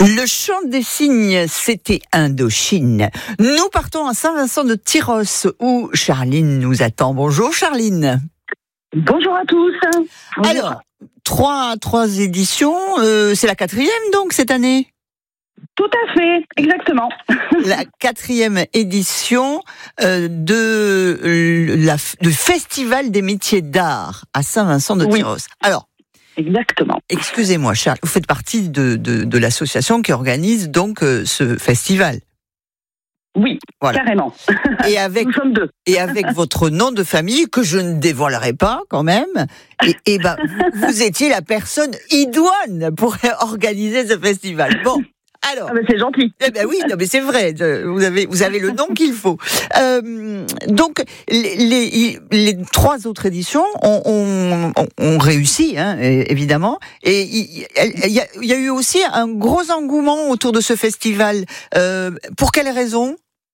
Le chant des cygnes, c'était Indochine. Nous partons à Saint-Vincent-de-Tyrosse où Charline nous attend. Bonjour Charline. Bonjour à tous. Bonjour. Alors, trois éditions, c'est la 4e donc cette année ? Tout à fait, exactement. La 4e édition du Festival des métiers d'art à Saint-Vincent-de-Tyrosse. Oui. Alors, exactement. Excusez-moi Charles, vous faites partie de l'association qui organise donc ce festival. Oui, voilà. Carrément. Et avec, nous sommes deux. Et avec votre nom de famille, que je ne dévoilerai pas quand même, et ben, vous étiez la personne idoine pour organiser ce festival. Bon. Alors, c'est gentil. Eh ben oui, non mais c'est vrai. Vous avez le nom qu'il faut. Donc les 3 autres éditions ont réussi, hein, évidemment. Et il y a eu aussi un gros engouement autour de ce festival. Pour quelles raisons ?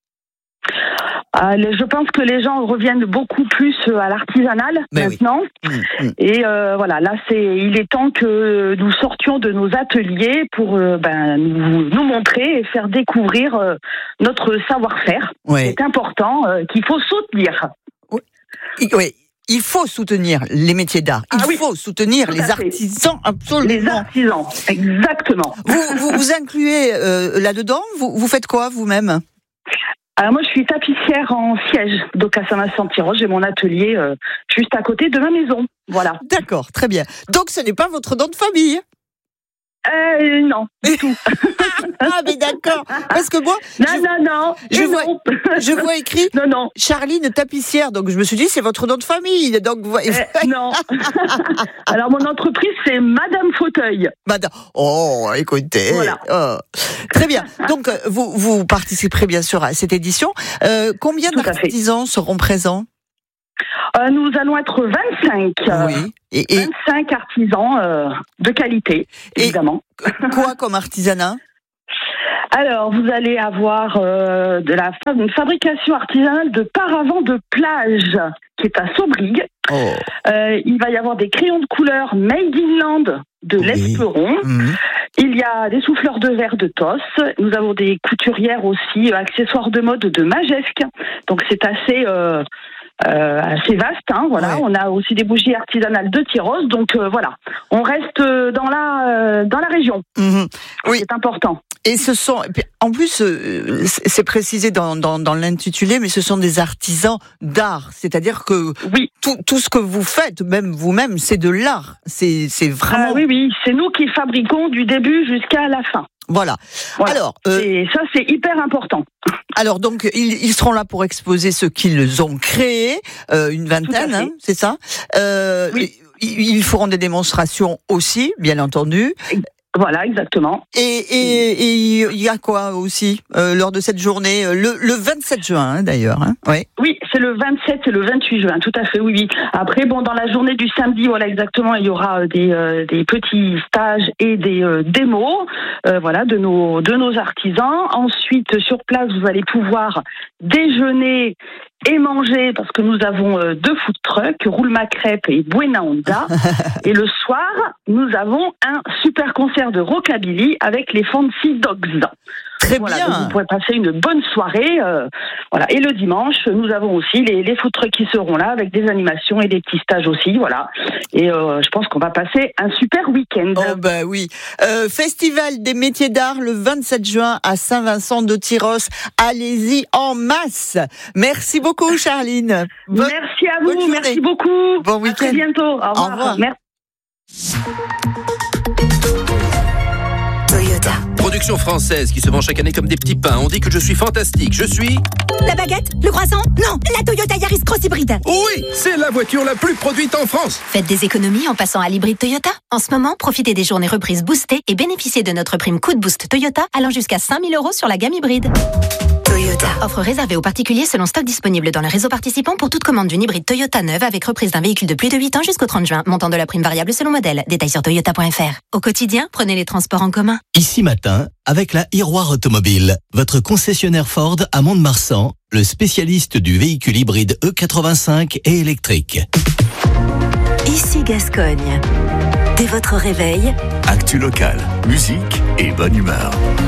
Je pense que les gens reviennent beaucoup plus à l'artisanal maintenant. Oui. Et voilà, là il est temps que nous sortions de nos ateliers pour nous montrer et faire découvrir notre savoir-faire. Oui. C'est important, qu'il faut soutenir. Oui. Il faut soutenir les métiers d'art. Il faut soutenir les artisans, absolument. Les artisans, exactement. Vous incluez là-dedans, vous faites quoi vous-même ? Alors moi, je suis tapissière en siège, donc à Saint-Vincent-de-Tyrosse. J'ai mon atelier juste à côté de ma maison. Voilà. D'accord, très bien. Donc ce n'est pas votre nom de famille ? Non, du tout. Ah, mais d'accord. Parce que moi. Non. Je vois écrit. Non. Charline tapissière. Donc je me suis dit, c'est votre nom de famille. Donc, non. Alors mon entreprise, c'est Madame Fauteuil. Oh, écoutez. Voilà. Oh. Très bien. Donc vous participerez bien sûr à cette édition. Combien d'artisans seront présents ? Nous allons être 25. Oui. 25 artisans de qualité, évidemment. Et quoi comme artisanat ? Alors, vous allez avoir une fabrication artisanale de paravents de plage qui est à Saubrigue. Oh. Il va y avoir des crayons de couleur Made in Land de l'Esperon. Il y a des souffleurs de verre de Tos. Nous avons des couturières aussi, accessoires de mode de Majesque. Donc, c'est assez vaste, hein, voilà. Ouais. On a aussi des bougies artisanales de Tyrosse, donc voilà. On reste dans la région. Oui. C'est important. Et en plus, c'est précisé dans l'intitulé, mais ce sont des artisans d'art. C'est-à-dire que tout ce que vous faites, même vous-même, c'est de l'art. C'est vraiment. Oui, c'est nous qui fabriquons du début jusqu'à la fin. Voilà. Alors, et ça, c'est hyper important. Alors, donc, ils seront là pour exposer ce qu'ils ont créé, une vingtaine, hein, c'est ça. Oui. Ils feront des démonstrations aussi, bien entendu. Voilà, exactement. Et il y a quoi aussi lors de cette journée, le 27 juin, hein, d'ailleurs. Hein, oui, c'est le 27 et le 28 juin, tout à fait, oui. Après, dans la journée du samedi, voilà, exactement, il y aura des petits stages et des démos, de nos artisans. Ensuite, sur place, vous allez pouvoir déjeuner et manger, parce que nous avons 2 food trucks, Roulma Crêpe et Buena Onda. Et le soir, nous avons un super concert de rockabilly avec les Fancy Dogs. Très bien. Donc vous pourrez passer une bonne soirée. Et le dimanche, nous avons aussi les food trucks qui seront là avec des animations et des petits stages aussi. Voilà. Et je pense qu'on va passer un super week-end. Oh bah oui. Festival des métiers d'art le 27 juin à Saint-Vincent-de-Tyrosse. Allez-y en masse. Merci beaucoup, Charline. Merci à vous. Merci beaucoup. Bon week-end. À très bientôt. Au revoir. Merci. Production française qui se vend chaque année comme des petits pains. On dit que je suis fantastique. Je suis... La baguette? Le croissant? Non, la Toyota Yaris Cross Hybride. Oui, c'est la voiture la plus produite en France. Faites des économies en passant à l'hybride Toyota. En ce moment, profitez des journées reprises boostées et bénéficiez de notre prime Coup de Boost Toyota allant jusqu'à 5 000 € sur la gamme hybride. Toyota. Offre réservée aux particuliers selon stock disponible dans le réseau participant pour toute commande d'une hybride Toyota neuve avec reprise d'un véhicule de plus de 8 ans jusqu'au 30 juin. Montant de la prime variable selon modèle. Détails sur toyota.fr. Au quotidien, prenez les transports en commun. Ici matin, avec la Iroir Automobile, votre concessionnaire Ford à Mont-de-Marsan, le spécialiste du véhicule hybride E85 et électrique. Ici Gascogne. Dès votre réveil, actu locale, musique et bonne humeur.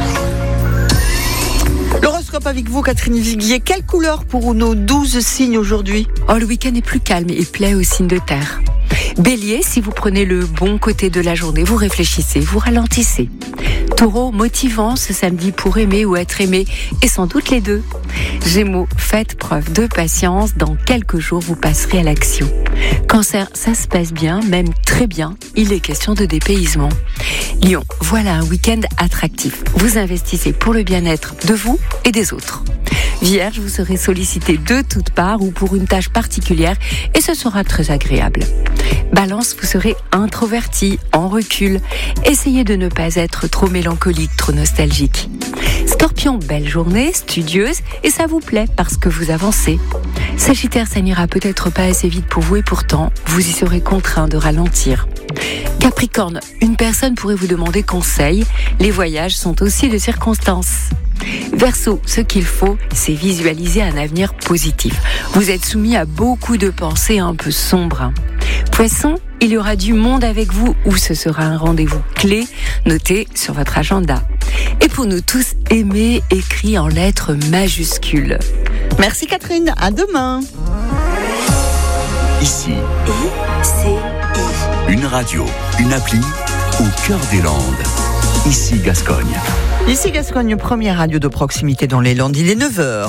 L'horoscope avec vous, Catherine Viguier. Quelle couleur pour nos 12 signes aujourd'hui ? Le week-end est plus calme et plaît aux signes de terre. Bélier, si vous prenez le bon côté de la journée, vous réfléchissez, vous ralentissez. Taureau, motivant ce samedi pour aimer ou être aimé, et sans doute les deux. Gémeaux, faites preuve de patience, dans quelques jours vous passerez à l'action. Cancer, ça se passe bien, même très bien, il est question de dépaysement. Lion, voilà un week-end attractif. Vous investissez pour le bien-être de vous et des autres. Vierge, vous serez sollicité de toutes parts ou pour une tâche particulière et ce sera très agréable. Balance, vous serez introverti, en recul. Essayez de ne pas être trop mélancolique, trop nostalgique. Scorpion, belle journée, studieuse, et ça vous plaît parce que vous avancez. Sagittaire, ça n'ira peut-être pas assez vite pour vous et pourtant, vous y serez contraint de ralentir. Capricorne, une personne pourrait vous demander conseil. Les voyages sont aussi de circonstances. Verseau, ce qu'il faut, c'est visualiser un avenir positif. Vous êtes soumis à beaucoup de pensées un peu sombres. Poisson, il y aura du monde avec vous ou ce sera un rendez-vous clé noté sur votre agenda. Et pour nous tous, aimer écrit en lettres majuscules. Merci Catherine, à demain. Ici, une radio, une appli au cœur des Landes. Ici Gascogne. Ici Gascogne, première radio de proximité dans les Landes, il est 9h.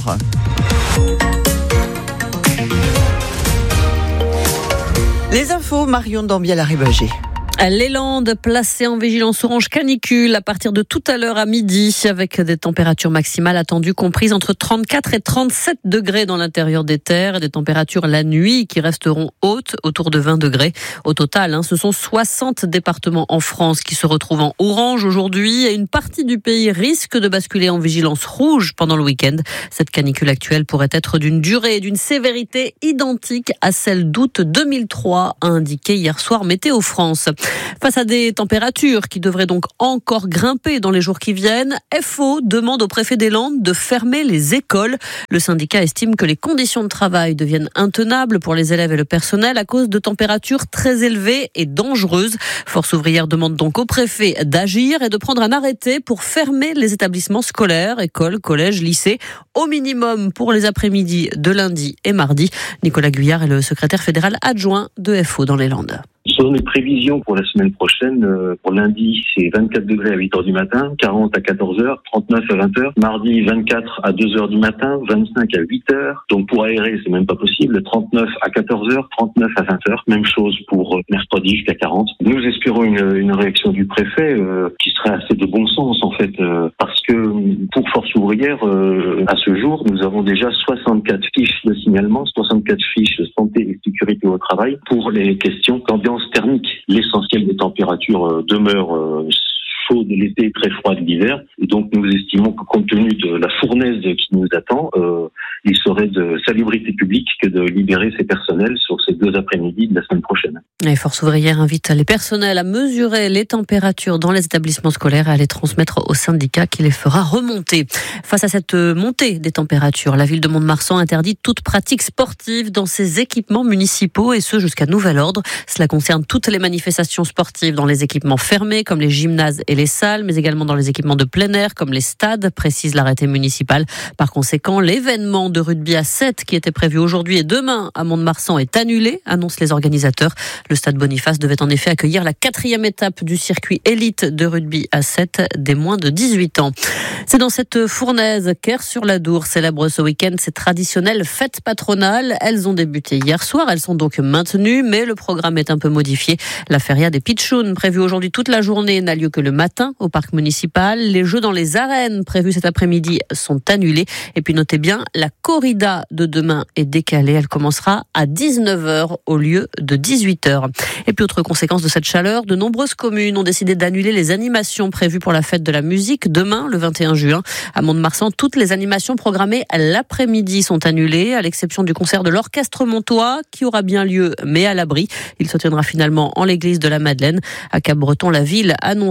Les infos, Marion Dambiel-Arribagé. Les Landes placées en vigilance orange canicule à partir de tout à l'heure à midi avec des températures maximales attendues comprises entre 34 et 37 degrés dans l'intérieur des terres et des températures la nuit qui resteront hautes autour de 20 degrés. Au total, ce sont 60 départements en France qui se retrouvent en orange aujourd'hui et une partie du pays risque de basculer en vigilance rouge pendant le week-end. Cette canicule actuelle pourrait être d'une durée et d'une sévérité identiques à celle d'août 2003, a indiqué hier soir Météo France. Face à des températures qui devraient donc encore grimper dans les jours qui viennent, FO demande au préfet des Landes de fermer les écoles. Le syndicat estime que les conditions de travail deviennent intenables pour les élèves et le personnel à cause de températures très élevées et dangereuses. Force ouvrière demande donc au préfet d'agir et de prendre un arrêté pour fermer les établissements scolaires, écoles, collèges, lycées, au minimum pour les après-midi de lundi et mardi. Nicolas Guyard est le secrétaire fédéral adjoint de FO dans les Landes. Selon les prévisions pour la semaine prochaine, pour lundi, c'est 24 degrés à 8h du matin, 40 à 14h, 39 à 20h. Mardi, 24 à 2h du matin, 25 à 8h. Donc pour aérer, c'est même pas possible. 39 à 14h, 39 à 20h. Même chose pour mercredi jusqu'à 40. Nous espérons une réaction du préfet qui serait assez de bon sens en fait, parce que pour Force ouvrière, à ce jour, nous avons déjà 64 fiches de signalement, 64 fiches de santé et sécurité au travail pour les questions d'ambiance thermique. L'essentiel des températures demeure chaude l'été, très froide l'hiver. Et donc, nous estimons que compte tenu de la fournaise qui nous attend, il serait de salubrité publique que de libérer ces personnels sur ces 2 après-midi de la semaine prochaine. Les Forces ouvrières invitent les personnels à mesurer les températures dans les établissements scolaires et à les transmettre au syndicat qui les fera remonter. Face à cette montée des températures, la ville de Mont-de-Marsan interdit toute pratique sportive dans ses équipements municipaux et ce jusqu'à nouvel ordre. Cela concerne toutes les manifestations sportives dans les équipements fermés comme les gymnases et les salles, mais également dans les équipements de plein air comme les stades, précise l'arrêté municipal. Par conséquent, l'événement de rugby à 7 qui était prévu aujourd'hui et demain à Mont-de-Marsan est annulé, annoncent les organisateurs. Le stade Boniface devait en effet accueillir la 4e étape du circuit élite de rugby à 7 des moins de 18 ans. C'est dans cette fournaise qu'Aire-sur-l'Adour célèbre ce week-end ses traditionnelles fêtes patronales. Elles ont débuté hier soir, elles sont donc maintenues, mais le programme est un peu modifié. La feria des Pitchouns, prévue aujourd'hui toute la journée, n'a lieu que le matin au parc municipal. Les jeux dans les arènes prévus cet après-midi sont annulés. Et puis notez bien, la corrida de demain est décalée. Elle commencera à 19h au lieu de 18h. Et puis autre conséquence de cette chaleur, de nombreuses communes ont décidé d'annuler les animations prévues pour la fête de la musique demain, le 21 juin. À Mont-de-Marsan, toutes les animations programmées l'après-midi sont annulées, à l'exception du concert de l'Orchestre Montois, qui aura bien lieu, mais à l'abri. Il se tiendra finalement en l'église de la Madeleine. À Cap-Breton, la ville annonce également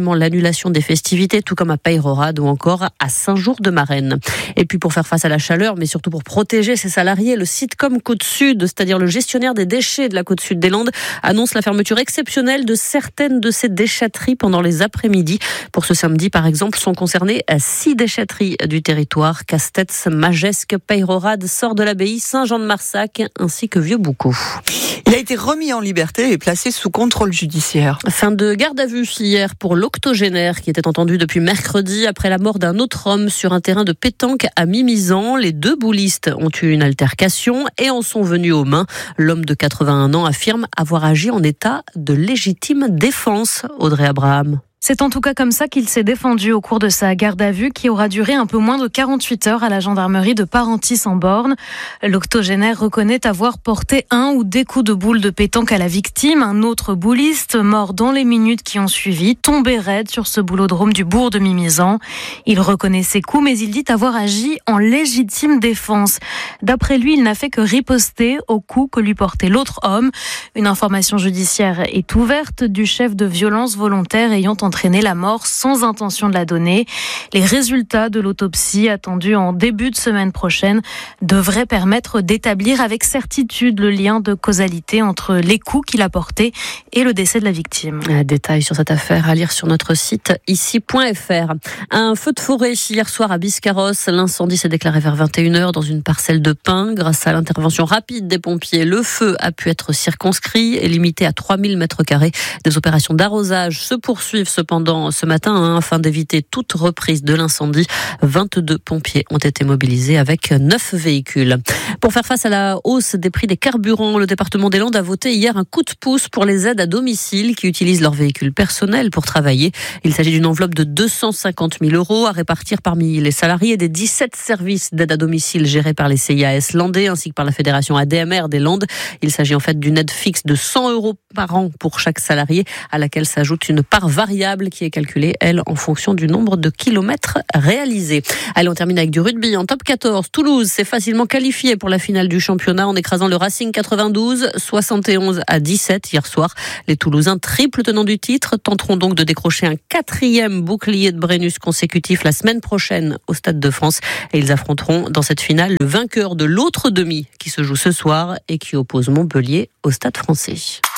également l'annulation des festivités, tout comme à Peyrehorade ou encore à Saint-Jour-de-Marennes. Et puis pour faire face à la chaleur, mais surtout pour protéger ses salariés, le Sitcom Côte-Sud, c'est-à-dire le gestionnaire des déchets de la Côte-Sud des Landes, annonce la fermeture exceptionnelle de certaines de ses déchetteries pendant les après-midi. Pour ce samedi, par exemple, sont concernées 6 déchetteries du territoire: Castets, Magesque, Peyrehorade, Sort de l'Abbaye, Saint-Jean-de-Marsac ainsi que Vieux-Boucau. Il a été remis en liberté et placé sous contrôle judiciaire. Fin de garde à vue hier pour l'octogénaire qui était entendu depuis mercredi après la mort d'un autre homme sur un terrain de pétanque à Mimizan. Les 2 boulistes ont eu une altercation et en sont venus aux mains. L'homme de 81 ans affirme avoir agi en état de légitime défense. Audrey Abraham. C'est en tout cas comme ça qu'il s'est défendu au cours de sa garde à vue qui aura duré un peu moins de 48 heures à la gendarmerie de Parentis-en-Born. L'octogénaire reconnaît avoir porté 1 ou des coups de boule de pétanque à la victime. Un autre bouliste, mort dans les minutes qui ont suivi, tombé raide sur ce boulodrome du bourg de Mimizan. Il reconnaît ses coups, mais il dit avoir agi en légitime défense. D'après lui, il n'a fait que riposter aux coups que lui portait l'autre homme. Une information judiciaire est ouverte du chef de violence volontaire ayant entraîné la mort sans intention de la donner. Les résultats de l'autopsie attendus en début de semaine prochaine devraient permettre d'établir avec certitude le lien de causalité entre les coups qu'il a portés et le décès de la victime. Détails sur cette affaire à lire sur notre site ici.fr. Un feu de forêt hier soir à Biscarrosse. L'incendie s'est déclaré vers 21h dans une parcelle de pins. Grâce à l'intervention rapide des pompiers, le feu a pu être circonscrit et limité à 3000 m². Des opérations d'arrosage se poursuivent cependant ce matin afin d'éviter toute reprise de l'incendie. 22 pompiers ont été mobilisés avec 9 véhicules. Pour faire face à la hausse des prix des carburants, le département des Landes a voté hier un coup de pouce pour les aides à domicile qui utilisent leur véhicule personnel pour travailler. Il s'agit d'une enveloppe de 250 000 € à répartir parmi les salariés des 17 services d'aide à domicile gérés par les CIAS landais ainsi que par la fédération ADMR des Landes. Il s'agit en fait d'une aide fixe de 100 € par an pour chaque salarié à laquelle s'ajoute une part variable qui est calculée, elle, en fonction du nombre de kilomètres réalisés. Allez, on termine avec du rugby. En top 14, Toulouse s'est facilement qualifié pour la finale du championnat en écrasant le Racing 92, 71-17 hier soir. Les Toulousains, triple tenants du titre, tenteront donc de décrocher un 4e bouclier de Brennus consécutif la semaine prochaine au Stade de France. Et ils affronteront dans cette finale le vainqueur de l'autre demi qui se joue ce soir et qui oppose Montpellier au Stade français.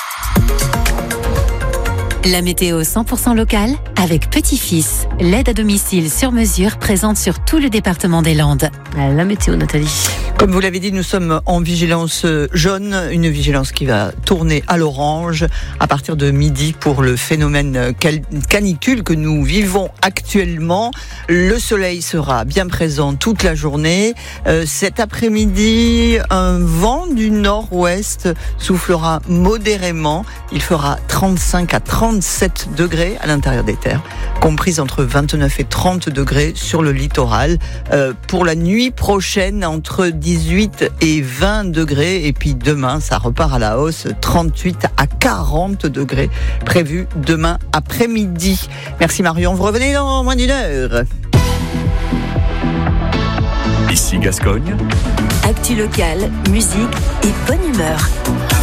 La météo 100% locale avec Petit-Fils. L'aide à domicile sur mesure présente sur tout le département des Landes. La météo, Nathalie. Comme vous l'avez dit, nous sommes en vigilance jaune, une vigilance qui va tourner à l'orange à partir de midi pour le phénomène canicule que nous vivons actuellement. Le soleil sera bien présent toute la journée. Cet après-midi, un vent du nord-ouest soufflera modérément. Il fera 35 à 37 degrés à l'intérieur des terres, compris entre 29 et 30 degrés sur le littoral. Pour la nuit prochaine, entre 18 et 20 degrés. Et puis demain, ça repart à la hausse, 38 à 40 degrés prévus demain après-midi. Merci Marion, vous revenez dans moins d'une heure. Ici Gascogne. Actu locale, musique et bonne humeur.